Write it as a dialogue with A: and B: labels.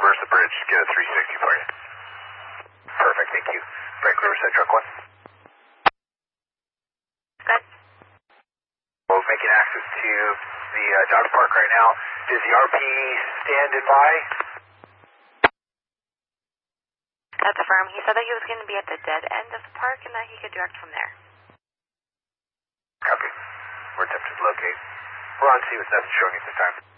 A: reverse the bridge, get a 360 for you. Perfect, thank you. Break Riverside Truck 1.
B: Good.
A: We're making access to the dog park right now. Is the RP standing by?
B: That's affirmed. He said that he was going to be at the dead end of the park and that he could direct from there.
A: Copy. We're attempting to locate. We're on scene with nothing showing at this time.